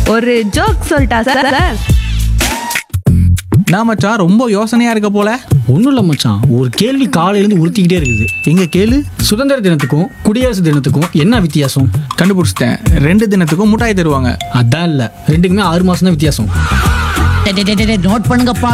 ஒரு ஜோக் சொல்லிட்டா சார்? நான் மச்சான் ரொம்ப யோசனையா இருக்க போல. ஒன்றும் இல்லை மச்சான், ஒரு கேள்வி காலையிலேருந்து உறுத்திக்கிட்டே இருக்குது. எங்க கேளு. சுதந்திர தினத்துக்கும் குடியரசு தினத்துக்கும் என்ன வித்தியாசம்? கண்டுபிடிச்சிட்டேன். 2 தினத்துக்கும் முட்டாய் தருவாங்க. அதான் இல்லை, ரெண்டுக்குமே 6 மாதம் தான் வித்தியாசம். நோட் பண்ணுங்கப்பா.